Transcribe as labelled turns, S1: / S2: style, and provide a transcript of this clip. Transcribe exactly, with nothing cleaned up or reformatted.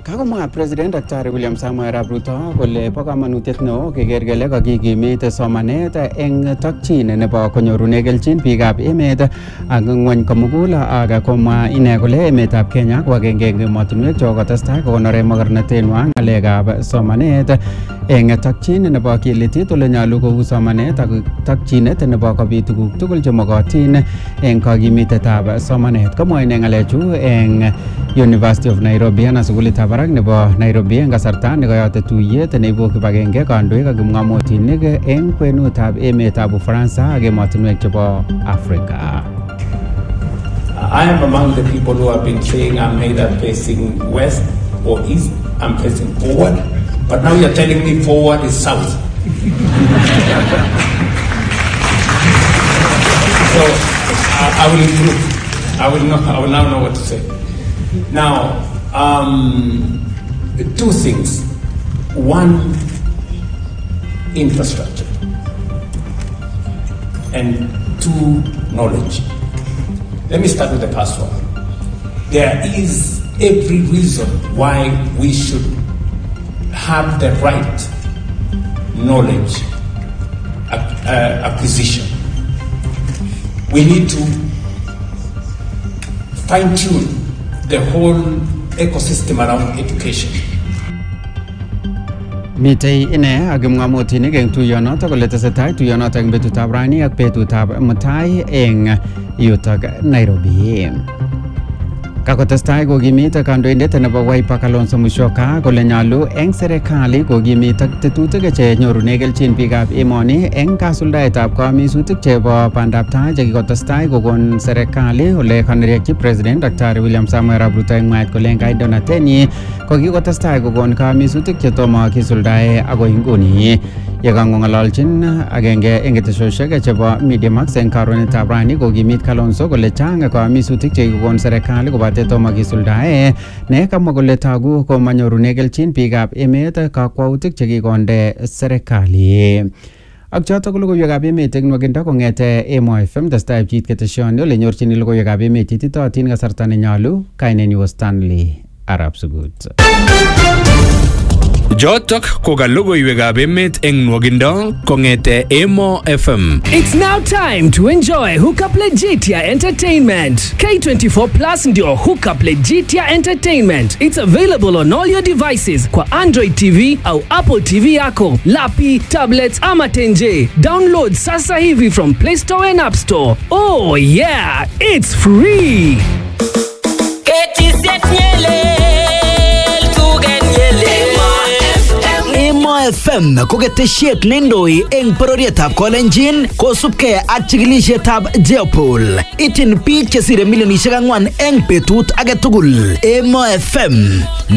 S1: Kakomwa President Daktari William Samoei Arap Ruto kole bo kamanutiet neo keker kele kakikimit somanet eng tokyin nebo konyorune kelchin biikab emet ak ngwony komugul ak komwa ine kole emetab Kenya ko agenge eng emotinwek cho kotestai kokonore mogornotetnywa ng'alekab somanet eng tokyin nebo kilitit ole nyalu kou somanet ak tokyinet nebo kobit tuguk tugul chemokotin eng kakimitetab somanet. Komwa ine ng'alechu eng University of Nairobi ana sukulitab barak nebo Nairobi eng kasarta nekoyote tuyet neibu kibagenge kandoik ak kipng'omotinik eng kwenutab emetab Ufaransa ak emotinwek chebo Africa.
S2: I am among the people who have been saying I'm either facing west or east. I'm facing forward, but now you're telling me forward is south. So I, I will improve. I will know. I will now know what to say. Now, um, two things. One, infrastructure, and two, knowledge. Let me start with the first one. There is every reason why we should have the right knowledge uh, acquisition. We need to fine-tune the whole ecosystem around education.
S1: Mitei ine ak kipng'omotinik eng tuyonoto kole tesetai tuyonoto eng betutab rani ak betutab mutai eng yutok Nairobi. Kakotestai kokimit kandoindet nebo Wiper Kalonzo Musyoka kole nyalu eng serikali kokimit ak tetutik che nyorune kelchin biikab emoni eng kasuldaetab kamisutik chebo bandab tai chekikotestai kokon serikali ole kanerekyi President Daktari William Samoei Arap Ruto eng mwaet kole eng kaidonatenyi kokikotestai kokon kamisutik chetomo kisuldae akoi nguni. Yekangong'ololchin agenge eng keteshoshek chebo Media Max eng karonetab rani kokimit Kalonzo kole chang kamisutik chekikokon serikali kobate tomo kisuldae ne kamwa kole tagu komanyorune kelchin biikab emet kakwautik chekikonde serikali. Ak chotok ko logoiwekab emet eng nwakindo kong'ete Emo F M testai pchit keteshoni ole nyorchini logoiwekab emet ititootin kasarta nenyalu. Kainenyu Stanley Arap Sugut.
S3: Jotok ko ka logoiwekab emet eng nwakindo kong'ete Emo F M.
S4: It's now time to enjoy Hookup Legitia Entertainment. K twenty-four Plus ndio Hookup Legitia Entertainment. It's available on all your devices kwa Android T V au Apple T V yako, lapi, tablets ama tenje. Download sasa hivi from Play Store and App Store. Oh yeah, it's free.
S5: Emo F M ko ketesiet neindoi eng bororietab Kolenjin kosubkei ak chikilisietab Jeopol. Ityin biik chesire milionisiek ang'wan eng betut age tugul. Emo F M